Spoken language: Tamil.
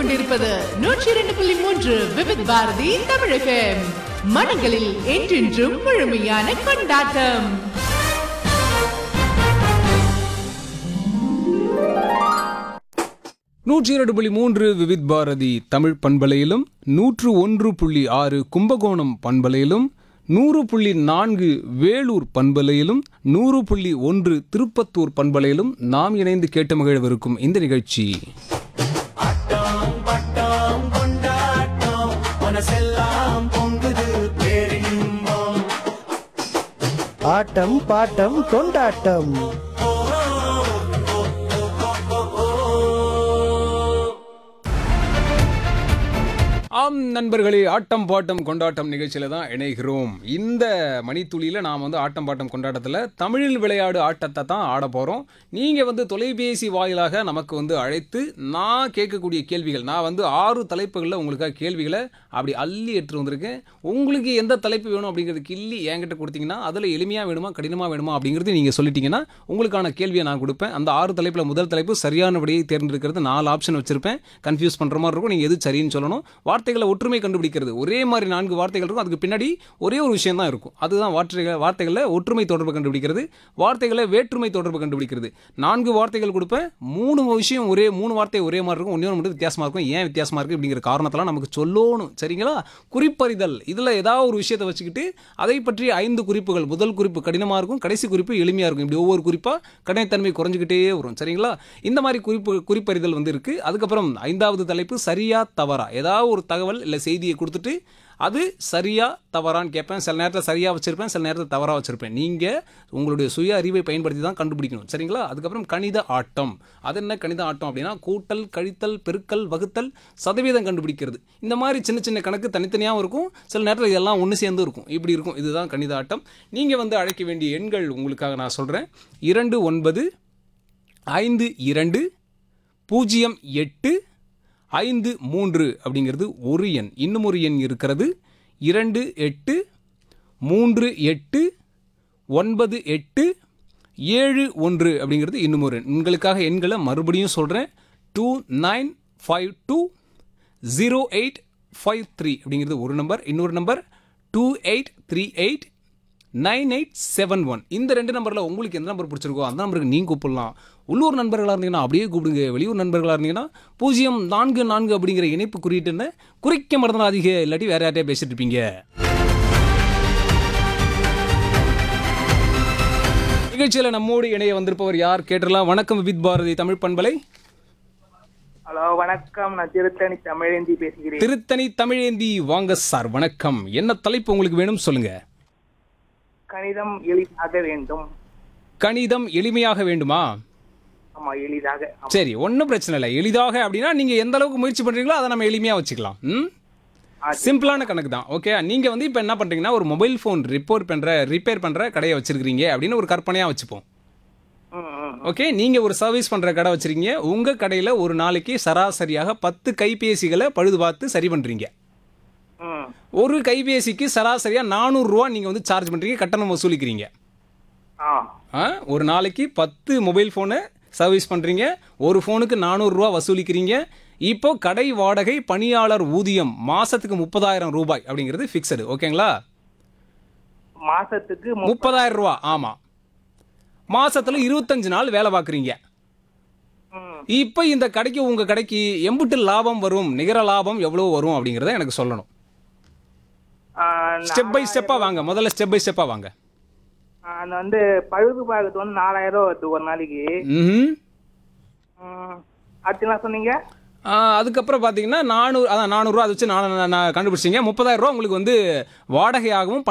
கொண்டிருப்பது 102.3 விவித் பாரதி தமிழ் FM. மனங்களில் என்றென்றும் முழுமையான கொண்டாட்டம். நூற்றி விவித் பாரதி தமிழ் பண்பலையிலும் 101.6 கும்பகோணம் பண்பலையிலும் 100.4 வேலூர் பண்பலையிலும் 100.1 திருப்பத்தூர் பண்பலையிலும் நாம் இணைந்து கேட்டு மகிழவிருக்கும் இந்த நிகழ்ச்சி ஆட்டம் பாட்டம் கொண்டாட்டம். ஆம் நண்பர்களே, ஆட்டம் பாட்டம் கொண்டாட்டம் நிகழ்ச்சியில் தான் இணைகிறோம். இந்த மணித்துளியில் நாம் வந்து ஆட்டம் பாட்டம் கொண்டாட்டத்தில் தமிழில் விளையாடு ஆட்டத்தை தான் ஆட போகிறோம். நீங்கள் வந்து தொலைபேசி வாயிலாக நமக்கு வந்து அழைத்து நான் கேட்கக்கூடிய கேள்விகள், நான் வந்து 6 தலைப்புகளில் உங்களுக்காக கேள்விகளை அப்படி அள்ளி எடுத்துகிட்டு வந்திருக்கேன். உங்களுக்கு எந்த தலைப்பு வேணும் அப்படிங்கிறது கிள்ளி என்கிட்ட கொடுத்தீங்கன்னா அதில் எளிமையாக வேணுமா கடினமாக வேணுமா அப்படிங்கிறது நீங்கள் சொல்லிட்டீங்கன்னா உங்களுக்கான கேள்வியை நான் கொடுப்பேன். அந்த 6 தலைப்பில் முதல் தலைப்பு சரியான விடையை தேர்ந்தெடுக்கிறது. 4 ஆப்ஷன் வச்சுருப்பேன். கன்ஃபியூஸ் பண்ணுற மாதிரி இருக்கும். நீங்கள் எது சரின்னு சொல்லணும். வார்த்தைகளை ஒற்றுமை கண்டுபிடிக்கிறது. ஒரே மாதிரி 4 வார்த்தைகள் இருக்கும். அதுக்கு பின்னாடி ஒரே ஒரு விஷயம் தான் இருக்கும். அதுதான் வார்த்தைகளை ஒற்றுமை தொடர்பு கண்டுபிடிக்கிறது, வார்த்தைகளை வேற்றுமை தொடர்பு கண்டுபிடிக்கிறது. 4 வார்த்தைகள் கொடுப்பேன். 3 விஷயம் 3 வார்த்தை ஒரே மாதிரி இருக்கும். ஒன்னொன்று மட்டும் வித்தியாசமாக இருக்கும். ஏன் வித்தியாசமாக இருக்குது அப்படிங்கிற காரணத்தெல்லாம் நமக்கு சொல்லணும். சரிங்களா? குறிப்பறிதல். இதில் ஏதாவது ஒரு விஷயத்தை வச்சுக்கிட்டு அதை பற்றி 5 குறிப்புகள். முதல் குறிப்பு கடினமாக இருக்கும், கடைசி குறிப்பு எளிமையாக இருக்கும். இப்படி ஒவ்வொரு குறிப்பாக கடினத்தன்மை குறைஞ்சிக்கிட்டே வரும். சரிங்களா? இந்த மாதிரி குறிப்பறிதல் வந்து இருக்குது. அதுக்கப்புறம் 5வது தலைப்பு சரியா தவறா. ஏதாவது ஒரு தகவல் இல்லை செய்தியை கொடுத்துட்டு அது சரியா தவறான்னு கேட்பேன். சில நேரத்தில் சரியாக வச்சுருப்பேன், சில நேரத்தில் தவறாக வச்சுருப்பேன். நீங்கள் உங்களுடைய சுய அறிவை பயன்படுத்தி தான் கண்டுபிடிக்கணும். சரிங்களா? அதுக்கப்புறம் கணித ஆட்டம். அது என்ன கணித ஆட்டம் அப்படின்னா கூட்டல், கழித்தல், பெருக்கல், வகுத்தல், சதவீதம் கண்டுபிடிக்கிறது. இந்த மாதிரி சின்ன சின்ன கணக்கு தனித்தனியாகவும் இருக்கும், சில நேரத்தில் இதெல்லாம் ஒன்று சேர்ந்து இருக்கும். இப்படி இருக்கும். இதுதான் கணித ஆட்டம். நீங்கள் வந்து அழைக்க வேண்டிய எண்கள் உங்களுக்காக நான் சொல்கிறேன். 29520853 அப்படிங்கிறது ஒரு எண். இன்னும் ஒரு எண் இருக்கிறது. 28389871 அப்படிங்கிறது இன்னும் ஒரு எண். உங்களுக்காக எண்களை மறுபடியும் சொல்கிறேன். 29520853 அப்படிங்கிறது ஒரு நம்பர். இன்னொரு நம்பர் 28389871. இந்த 2 நம்பரில் உங்களுக்கு எந்த நம்பர் பிடிச்சிருக்கோ அந்த நம்பருக்கு நீங்கள் கூப்பிடலாம். உள்ளூர் நண்பர்களாக இருந்தீங்கன்னா அப்படியே கூப்பிடுங்க. வெளியூர் நண்பர்களாக இருந்தீங்கன்னா 044 அப்படிங்கிற இணைப்பு குறியீட்டுன்னு குறிக்க மறந்தாலும் அதிக, இல்லாட்டி வேற யார்ட்டையா பேசிட்டு இருப்பீங்க. நிகழ்ச்சியில் நம்மோடு இணைய வந்திருப்பவர் யார் கேட்டலாம். வணக்கம் வித் பாரதி தமிழ் பண்பலை. ஹலோ வணக்கம், நான் திருத்தணி தமிழேந்தி பேசுகிறேன். திருத்தணி தமிழேந்தி வாங்க சார். வணக்கம். என்ன தலைப்பு உங்களுக்கு வேணும் சொல்லுங்க. கணிதம் எளிதாக வேண்டும். கணிதம் எளிமையாக வேண்டுமா? ஆமா, எளிதாக. சரி, ஒன்றும் பிரச்சனை இல்லை. எளிதாக அப்படின்னா நீங்கள் எந்த அளவுக்கு முயற்சி பண்ணுறீங்களோ அதை நம்ம எளிமையாக வச்சுக்கலாம். சிம்பிளான கணக்கு தான். ஓகே, நீங்கள் வந்து இப்போ என்ன பண்ணுறீங்கன்னா ஒரு மொபைல் ஃபோன் ரிப்பேர் பண்ணுற கடையை வச்சுருக்கிறீங்க அப்படின்னு ஒரு கற்பனையாக வச்சுப்போம். ஓகே, நீங்கள் ஒரு சர்வீஸ் பண்ணுற கடை வச்சுருக்கீங்க. உங்கள் கடையில் ஒரு நாளைக்கு சராசரியாக 10 கைபேசிகளை பழுது பார்த்து சரி பண்ணுறீங்க. ஒரு கைபேசிக்கு சராசரியாக 400 ரூபா நீங்கள் வந்து சார்ஜ் பண்ணுறீங்க, கட்டணம் வசூலிக்கிறீங்க. ஒரு நாளைக்கு 10 மொபைல் ஃபோனை சர்வீஸ் பண்ணுறீங்க. ஒரு ஃபோனுக்கு 400 ரூபா வசூலிக்கிறீங்க. இப்போ கடை வாடகை, பணியாளர் ஊதியம் மாசத்துக்கு 30,000 ரூபாய் அப்படிங்கிறது ஃபிக்ஸடு. ஓகேங்களா? மாசத்துக்கு 30,000 ரூபா. ஆமாம், மாசத்துல 25 நாள் வேலை பார்க்குறீங்க. இப்போ இந்த கடைக்கு உங்கள் கடைக்கு எம்புட்டு லாபம் வரும், நிகர லாபம் எவ்வளோ வரும் அப்படிங்கிறத எனக்கு சொல்லணும். ஸ்டெப் பை ஸ்டெப்பாக வாங்க. முதல்ல ஸ்டெப் பை ஸ்டெப்பாக வாங்க. வந்து பழுது பார்க்கறது வந்து 4,000 வருது ஒரு நாளைக்கு. அடுத்து என்ன சொன்னீங்க? அதுக்கப்புறம் பார்த்தீங்கன்னா 400 ரூபா அதை வச்சு நான் கண்டுபிடிச்சிங்க. 30,000 ரூபா உங்களுக்கு வந்து வாடகையாகவும்